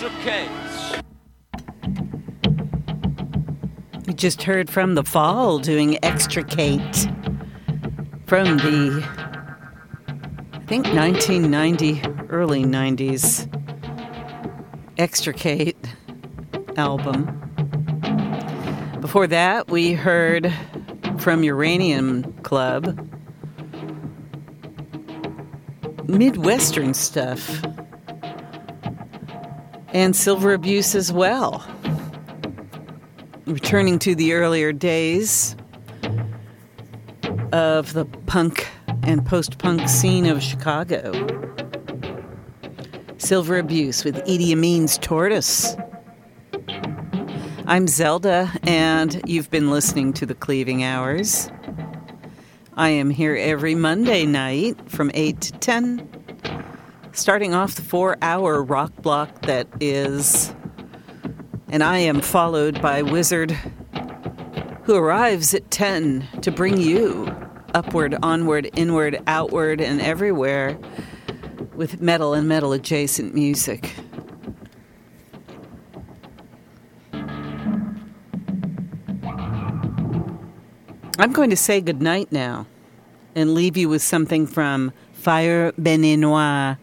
Extricate. We just heard from The Fall doing Extricate from the, I think, 1990, early 90s Extricate album. Before that, we heard from Uranium Club Midwestern stuff and Silver Abuse as well. Returning to the earlier days of the punk and post-punk scene of Chicago. Silver Abuse with Idi Amin's Tortoise. I'm Zelda, and you've been listening to The Cleaving Hours. I am here every Monday night from 8 to 10, starting off the 4-hour rock block that is... And I am followed by Wizard, who arrives at 10 to bring you upward, onward, inward, outward, and everywhere with metal and metal-adjacent music. I'm going to say goodnight now and leave you with something from Fire Béninois